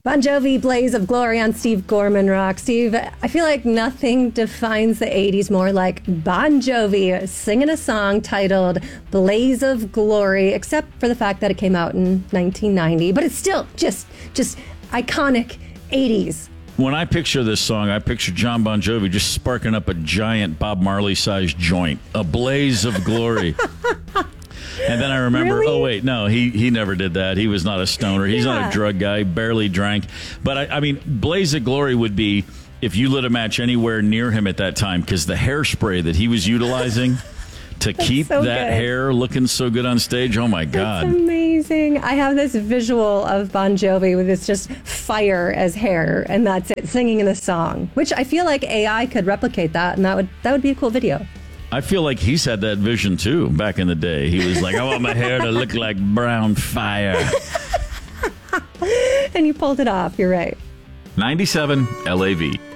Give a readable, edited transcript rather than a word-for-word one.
Bon Jovi, Blaze of Glory on Steve Gorman Rock. Steve, I feel like nothing defines the 80s more like Bon Jovi singing a song titled Blaze of Glory, except for the fact that it came out in 1990. But it's still just iconic 80s. When I picture this song, I picture John Bon Jovi just sparking up a giant Bob Marley-sized joint, a blaze of glory. And then I remember, Really? oh, wait, no, he never did that. He was not a stoner. He's not a drug guy, barely drank. But, I mean, Blaze of Glory would be if you lit a match anywhere near him at that time, because the hairspray that he was utilizing to keep so that good. hair looking so good on stage, oh, my God. That's amazing. I have this visual of Bon Jovi with this just fire as hair, and that's it, singing in the song, which I feel like AI could replicate that, and that would be a cool video. I feel like he's had that vision, too, back in the day. He was like, I want my hair to look like brown fire. And you pulled it off. You're right. 97 LAV.